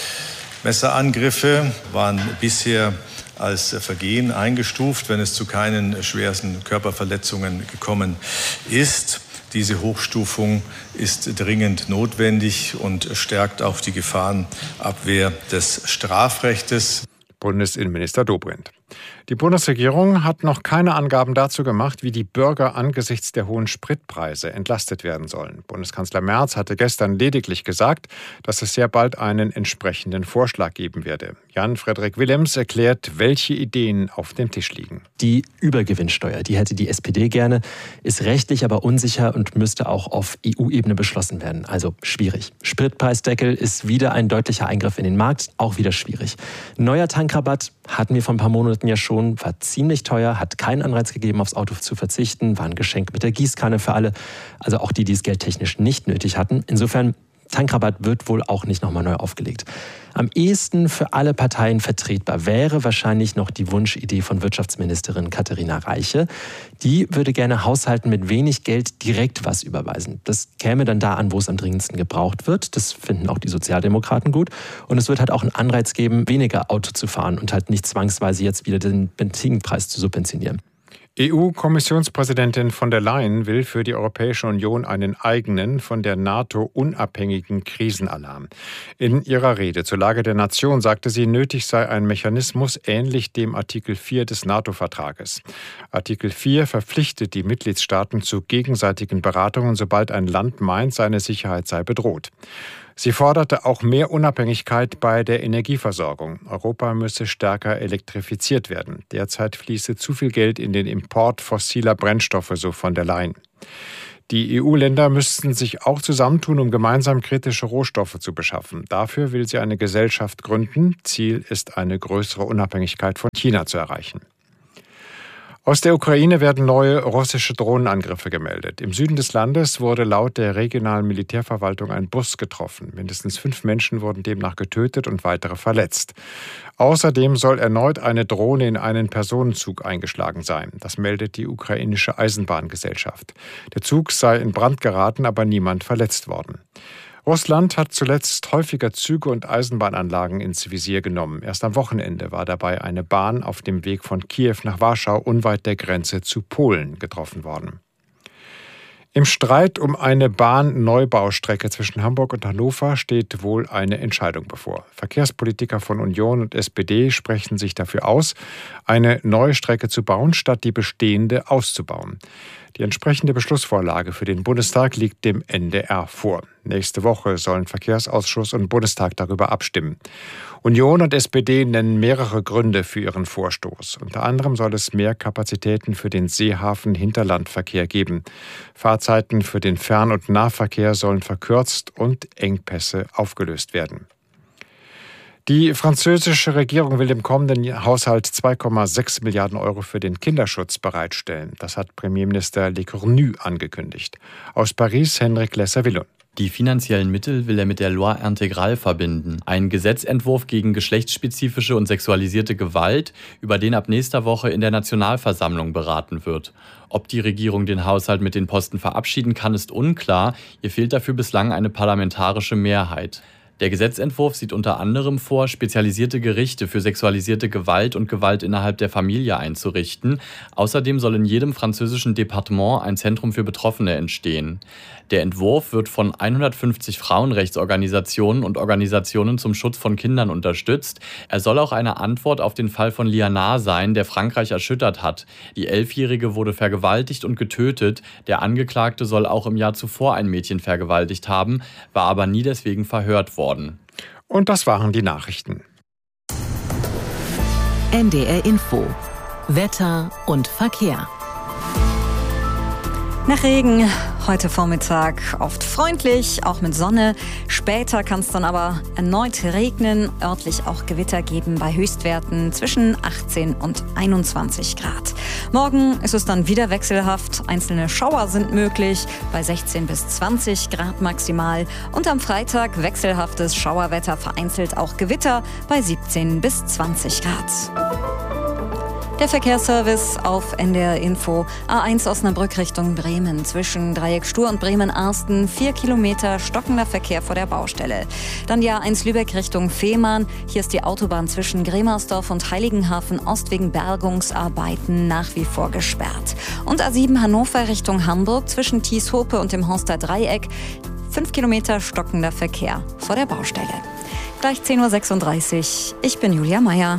Messerangriffe waren bisher als Vergehen eingestuft, wenn es zu keinen schwersten Körperverletzungen gekommen ist. Diese Hochstufung ist dringend notwendig und stärkt auch die Gefahrenabwehr des Strafrechtes. Bundesinnenminister Dobrindt. Die Bundesregierung hat noch keine Angaben dazu gemacht, wie die Bürger angesichts der hohen Spritpreise entlastet werden sollen. Bundeskanzler Merz hatte gestern lediglich gesagt, dass es sehr bald einen entsprechenden Vorschlag geben werde. Jan-Frederik Willems erklärt, welche Ideen auf dem Tisch liegen. Die Übergewinnsteuer, die hätte die S P D gerne, ist rechtlich aber unsicher und müsste auch auf E U-Ebene beschlossen werden. Also schwierig. Spritpreisdeckel ist wieder ein deutlicher Eingriff in den Markt, auch wieder schwierig. Neuer Tankrabatt hatten wir vor ein paar Monaten ja schon, war ziemlich teuer, hat keinen Anreiz gegeben, aufs Auto zu verzichten, war ein Geschenk mit der Gießkanne für alle, also auch die, die es geldtechnisch nicht nötig hatten. Insofern, Tankrabatt wird wohl auch nicht nochmal neu aufgelegt. Am ehesten für alle Parteien vertretbar wäre wahrscheinlich noch die Wunschidee von Wirtschaftsministerin Katharina Reiche. Die würde gerne Haushalten mit wenig Geld direkt was überweisen. Das käme dann da an, wo es am dringendsten gebraucht wird. Das finden auch die Sozialdemokraten gut. Und es wird halt auch einen Anreiz geben, weniger Auto zu fahren und halt nicht zwangsweise jetzt wieder den Benzinpreis zu subventionieren. E U-Kommissionspräsidentin von der Leyen will für die Europäische Union einen eigenen, von der NATO unabhängigen Krisenalarm. In ihrer Rede zur Lage der Nation sagte sie, nötig sei ein Mechanismus ähnlich dem Artikel vier des NATO-Vertrages. Artikel vier verpflichtet die Mitgliedstaaten zu gegenseitigen Beratungen, sobald ein Land meint, seine Sicherheit sei bedroht. Sie forderte auch mehr Unabhängigkeit bei der Energieversorgung. Europa müsse stärker elektrifiziert werden. Derzeit fließe zu viel Geld in den Import fossiler Brennstoffe, so von der Leyen. Die E U-Länder müssten sich auch zusammentun, um gemeinsam kritische Rohstoffe zu beschaffen. Dafür will sie eine Gesellschaft gründen. Ziel ist, eine größere Unabhängigkeit von China zu erreichen. Aus der Ukraine werden neue russische Drohnenangriffe gemeldet. Im Süden des Landes wurde laut der regionalen Militärverwaltung ein Bus getroffen. Mindestens fünf Menschen wurden demnach getötet und weitere verletzt. Außerdem soll erneut eine Drohne in einen Personenzug eingeschlagen sein. Das meldet die ukrainische Eisenbahngesellschaft. Der Zug sei in Brand geraten, aber niemand verletzt worden. Russland hat zuletzt häufiger Züge und Eisenbahnanlagen ins Visier genommen. Erst am Wochenende war dabei eine Bahn auf dem Weg von Kiew nach Warschau unweit der Grenze zu Polen getroffen worden. Im Streit um eine Bahnneubaustrecke zwischen Hamburg und Hannover steht wohl eine Entscheidung bevor. Verkehrspolitiker von Union und S P D sprechen sich dafür aus, eine neue Strecke zu bauen, statt die bestehende auszubauen. Die entsprechende Beschlussvorlage für den Bundestag liegt dem N D R vor. Nächste Woche sollen Verkehrsausschuss und Bundestag darüber abstimmen. Union und S P D nennen mehrere Gründe für ihren Vorstoß. Unter anderem soll es mehr Kapazitäten für den Seehafen-Hinterlandverkehr geben. Fahrzeiten für den Fern- und Nahverkehr sollen verkürzt und Engpässe aufgelöst werden. Die französische Regierung will im kommenden Haushalt zwei Komma sechs Milliarden Euro für den Kinderschutz bereitstellen. Das hat Premierminister Lecornu angekündigt. Aus Paris Henrik Lesser-Willon. Die finanziellen Mittel will er mit der Loi Intégrale verbinden. Ein Gesetzentwurf gegen geschlechtsspezifische und sexualisierte Gewalt, über den ab nächster Woche in der Nationalversammlung beraten wird. Ob die Regierung den Haushalt mit den Posten verabschieden kann, ist unklar. Ihr fehlt dafür bislang eine parlamentarische Mehrheit. Der Gesetzentwurf sieht unter anderem vor, spezialisierte Gerichte für sexualisierte Gewalt und Gewalt innerhalb der Familie einzurichten. Außerdem soll in jedem französischen Departement ein Zentrum für Betroffene entstehen. Der Entwurf wird von hundertfünfzig Frauenrechtsorganisationen und Organisationen zum Schutz von Kindern unterstützt. Er soll auch eine Antwort auf den Fall von Liana sein, der Frankreich erschüttert hat. Die Elfjährige wurde vergewaltigt und getötet. Der Angeklagte soll auch im Jahr zuvor ein Mädchen vergewaltigt haben, war aber nie deswegen verhört worden. Und das waren die Nachrichten. N D R Info. Wetter und Verkehr. Nach Regen, heute Vormittag oft freundlich, auch mit Sonne. Später kann es dann aber erneut regnen, örtlich auch Gewitter geben bei Höchstwerten zwischen achtzehn und einundzwanzig Grad. Morgen ist es dann wieder wechselhaft, einzelne Schauer sind möglich, bei sechzehn bis zwanzig Grad maximal. Und am Freitag wechselhaftes Schauerwetter, vereinzelt auch Gewitter bei siebzehn bis zwanzig Grad. Der Verkehrsservice auf N D R Info. A eins Osnabrück Richtung Bremen. Zwischen Dreieck Stur und Bremen-Arsten. Vier Kilometer stockender Verkehr vor der Baustelle. Dann die A eins Lübeck Richtung Fehmarn. Hier ist die Autobahn zwischen Gremersdorf und Heiligenhafen Ost wegen Bergungsarbeiten nach wie vor gesperrt. Und A sieben Hannover Richtung Hamburg. Zwischen Thieshope und dem Horster Dreieck. Fünf Kilometer stockender Verkehr vor der Baustelle. Gleich zehn Uhr sechsunddreißig. Ich bin Julia Meyer.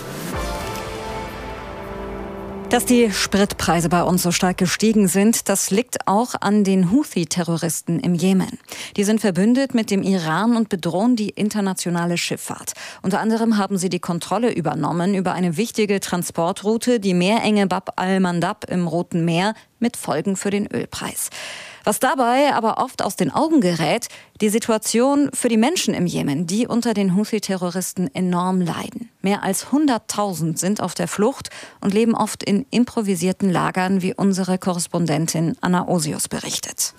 Dass die Spritpreise bei uns so stark gestiegen sind, das liegt auch an den Houthi-Terroristen im Jemen. Die sind verbündet mit dem Iran und bedrohen die internationale Schifffahrt. Unter anderem haben sie die Kontrolle übernommen über eine wichtige Transportroute, die Meerenge Bab al-Mandab im Roten Meer, mit Folgen für den Ölpreis. Was dabei aber oft aus den Augen gerät, die Situation für die Menschen im Jemen, die unter den Houthi-Terroristen enorm leiden. Mehr als hunderttausend sind auf der Flucht und leben oft in improvisierten Lagern, wie unsere Korrespondentin Anna Osius berichtet.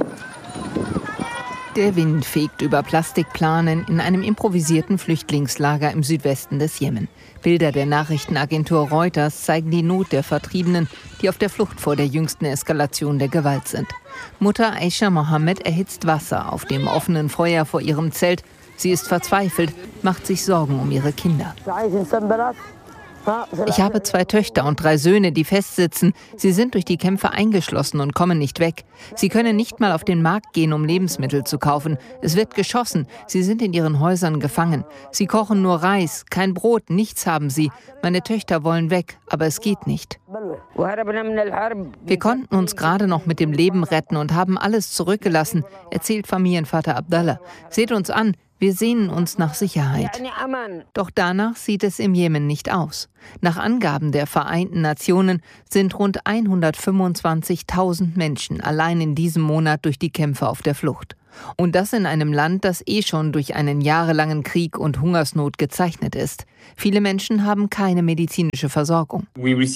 Der Wind fegt über Plastikplanen in einem improvisierten Flüchtlingslager im Südwesten des Jemen. Bilder der Nachrichtenagentur Reuters zeigen die Not der Vertriebenen, die auf der Flucht vor der jüngsten Eskalation der Gewalt sind. Mutter Aisha Mohammed erhitzt Wasser auf dem offenen Feuer vor ihrem Zelt. Sie ist verzweifelt, macht sich Sorgen um ihre Kinder. Ich habe zwei Töchter und drei Söhne, die festsitzen. Sie sind durch die Kämpfe eingeschlossen und kommen nicht weg. Sie können nicht mal auf den Markt gehen, um Lebensmittel zu kaufen. Es wird geschossen. Sie sind in ihren Häusern gefangen. Sie kochen nur Reis, kein Brot, nichts haben sie. Meine Töchter wollen weg, aber es geht nicht. Wir konnten uns gerade noch mit dem Leben retten und haben alles zurückgelassen, erzählt Familienvater Abdallah. Seht uns an. Wir sehnen uns nach Sicherheit. Doch danach sieht es im Jemen nicht aus. Nach Angaben der Vereinten Nationen sind rund hundertfünfundzwanzigtausend Menschen allein in diesem Monat durch die Kämpfe auf der Flucht. Und das in einem Land, das eh schon durch einen jahrelangen Krieg und Hungersnot gezeichnet ist. Viele Menschen haben keine medizinische Versorgung.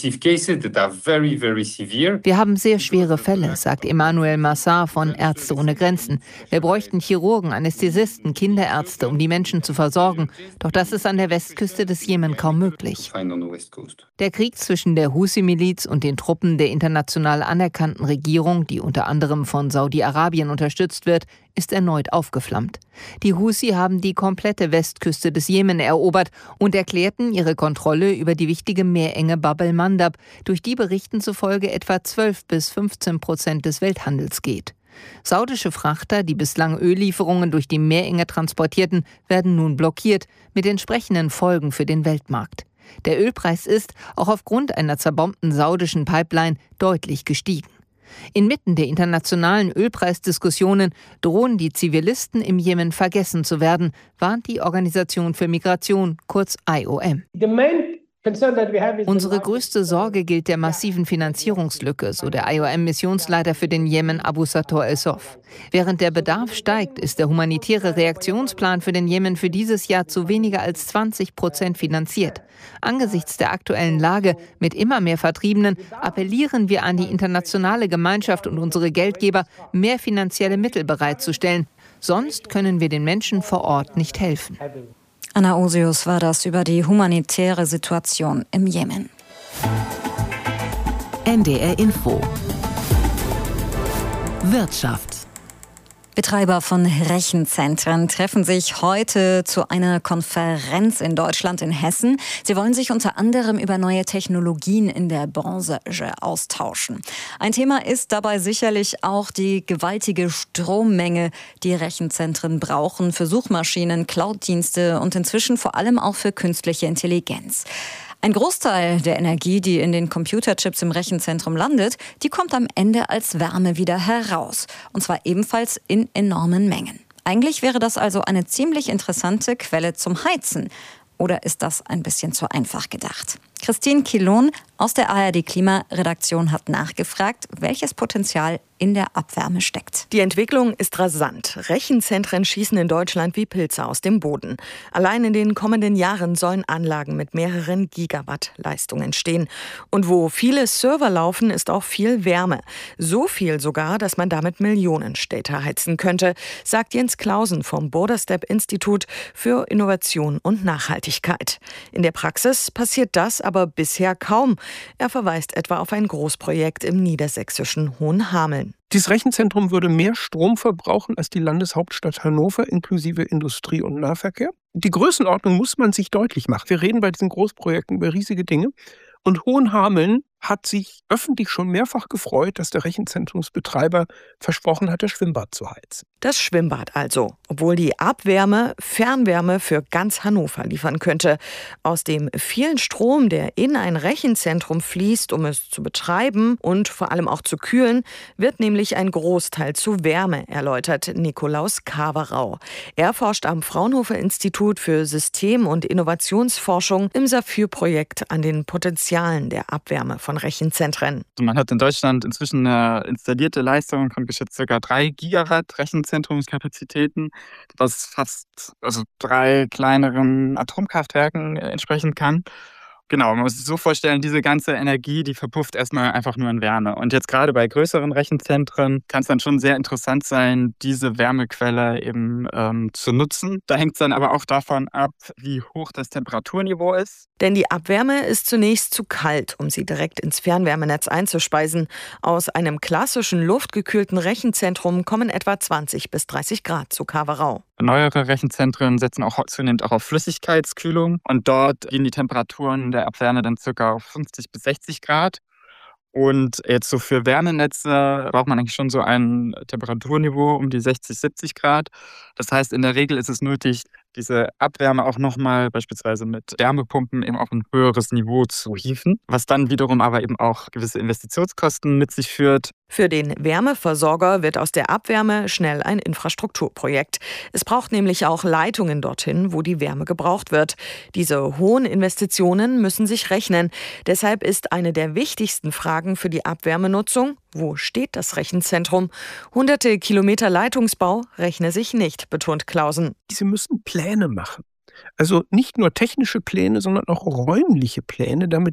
Wir haben sehr schwere Fälle, sagt Emmanuel Massar von Ärzte ohne Grenzen. Wir bräuchten Chirurgen, Anästhesisten, Kinderärzte, um die Menschen zu versorgen. Doch das ist an der Westküste des Jemen kaum möglich. Der Krieg zwischen der Husi-Miliz und den Truppen der international anerkannten Regierung, die unter anderem von Saudi-Arabien unterstützt wird, ist erneut aufgeflammt. Die Husi haben die komplette Westküste des Jemen erobert und erklärten ihre Kontrolle über die wichtige Meerenge Bab el-Mandab, durch die Berichten zufolge etwa zwölf bis fünfzehn Prozent des Welthandels geht. Saudische Frachter, die bislang Öllieferungen durch die Meerenge transportierten, werden nun blockiert, mit entsprechenden Folgen für den Weltmarkt. Der Ölpreis ist, auch aufgrund einer zerbombten saudischen Pipeline, deutlich gestiegen. Inmitten der internationalen Ölpreisdiskussionen drohen die Zivilisten im Jemen vergessen zu werden, warnt die Organisation für Migration, kurz I O M. Unsere größte Sorge gilt der massiven Finanzierungslücke, so der I O M-Missionsleiter für den Jemen Abu Sator El-Sof. Während der Bedarf steigt, ist der humanitäre Reaktionsplan für den Jemen für dieses Jahr zu weniger als zwanzig Prozent finanziert. Angesichts der aktuellen Lage mit immer mehr Vertriebenen appellieren wir an die internationale Gemeinschaft und unsere Geldgeber, mehr finanzielle Mittel bereitzustellen. Sonst können wir den Menschen vor Ort nicht helfen. Anna Osius war das über die humanitäre Situation im Jemen. N D R Info. Wirtschaft. Betreiber von Rechenzentren treffen sich heute zu einer Konferenz in Deutschland, in Hessen. Sie wollen sich unter anderem über neue Technologien in der Branche austauschen. Ein Thema ist dabei sicherlich auch die gewaltige Strommenge, die Rechenzentren brauchen für Suchmaschinen, Cloud-Dienste und inzwischen vor allem auch für künstliche Intelligenz. Ein Großteil der Energie, die in den Computerchips im Rechenzentrum landet, die kommt am Ende als Wärme wieder heraus. Und zwar ebenfalls in enormen Mengen. Eigentlich wäre das also eine ziemlich interessante Quelle zum Heizen. Oder ist das ein bisschen zu einfach gedacht? Christine Kilon aus der A R D-Klimaredaktion hat nachgefragt, welches Potenzial in der Abwärme steckt. Die Entwicklung ist rasant. Rechenzentren schießen in Deutschland wie Pilze aus dem Boden. Allein in den kommenden Jahren sollen Anlagen mit mehreren Gigawatt Leistung entstehen. Und wo viele Server laufen, ist auch viel Wärme. So viel sogar, dass man damit Millionen Städte heizen könnte, sagt Jens Clausen vom Borderstep-Institut für Innovation und Nachhaltigkeit. In der Praxis passiert das aber bisher kaum. Er verweist etwa auf ein Großprojekt im niedersächsischen Hohenhameln. Dieses Rechenzentrum würde mehr Strom verbrauchen als die Landeshauptstadt Hannover inklusive Industrie- und Nahverkehr. Die Größenordnung muss man sich deutlich machen. Wir reden bei diesen Großprojekten über riesige Dinge. Und Hohenhameln hat sich öffentlich schon mehrfach gefreut, dass der Rechenzentrumsbetreiber versprochen hat, das Schwimmbad zu heizen. Das Schwimmbad also, obwohl die Abwärme Fernwärme für ganz Hannover liefern könnte. Aus dem vielen Strom, der in ein Rechenzentrum fließt, um es zu betreiben und vor allem auch zu kühlen, wird nämlich ein Großteil zu Wärme, erläutert Nikolaus Kaverau. Er forscht am Fraunhofer-Institut für System- und Innovationsforschung im SAFIR-Projekt an den Potenzialen der Abwärme von Rechenzentren. Man hat in Deutschland inzwischen eine installierte Leistung von geschätzt ca. drei Gigawatt Rechenzentrumskapazitäten, was fast also drei kleineren Atomkraftwerken entsprechen kann. Genau, man muss sich so vorstellen, diese ganze Energie, die verpufft erstmal einfach nur in Wärme. Und jetzt gerade bei größeren Rechenzentren kann es dann schon sehr interessant sein, diese Wärmequelle eben ähm, zu nutzen. Da hängt es dann aber auch davon ab, wie hoch das Temperaturniveau ist. Denn die Abwärme ist zunächst zu kalt, um sie direkt ins Fernwärmenetz einzuspeisen. Aus einem klassischen luftgekühlten Rechenzentrum kommen etwa zwanzig bis dreißig Grad zu Kaverau. Neuere Rechenzentren setzen auch zunehmend auch auf Flüssigkeitskühlung und dort gehen die Temperaturen der Abwärme dann ca. auf fünfzig bis sechzig Grad. Und jetzt so für Wärmenetze braucht man eigentlich schon so ein Temperaturniveau um die sechzig, siebzig Grad. Das heißt, in der Regel ist es nötig, diese Abwärme auch nochmal beispielsweise mit Wärmepumpen eben auf ein höheres Niveau zu hieven, was dann wiederum aber eben auch gewisse Investitionskosten mit sich führt. Für den Wärmeversorger wird aus der Abwärme schnell ein Infrastrukturprojekt. Es braucht nämlich auch Leitungen dorthin, wo die Wärme gebraucht wird. Diese hohen Investitionen müssen sich rechnen. Deshalb ist eine der wichtigsten Fragen für die Abwärmenutzung: Wo steht das Rechenzentrum? Hunderte Kilometer Leitungsbau rechne sich nicht, betont Clausen. Sie müssen Pläne machen. Also nicht nur technische Pläne, sondern auch räumliche Pläne, damit